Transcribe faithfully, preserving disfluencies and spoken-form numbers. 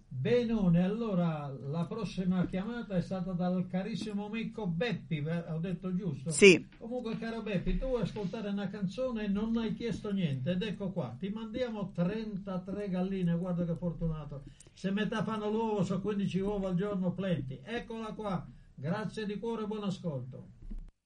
Benone, allora la prossima chiamata è stata dal carissimo amico Beppi, ho detto giusto? Sì. Comunque, caro Beppi, tu vuoi ascoltare una canzone e non hai chiesto niente, ed ecco qua, ti mandiamo trentatré galline, guarda che fortunato. Se metà fanno l'uovo, sono quindici uova al giorno, plenty. Eccola qua, grazie di cuore, buon ascolto.